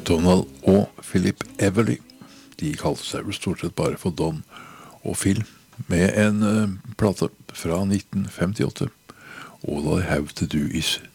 Donald og Philip Everly. De kalte seg vel stort sett bare for Don og Phil, med en plate fra 1958. All I Have To Do Is